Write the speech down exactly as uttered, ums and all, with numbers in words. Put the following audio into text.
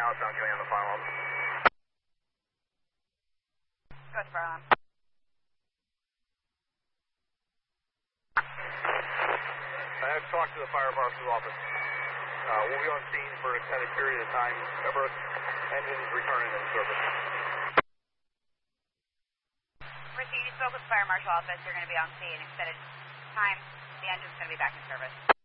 southbound, going on the fire alarm. Go to fire alarm. I have talked to the fire marshal's office. Uh, we'll be on scene for an extended period of time. Everest engines returning in service. Richie, you spoke with the fire marshal office. You're going to be on scene extended time. The engine's going to be back in service.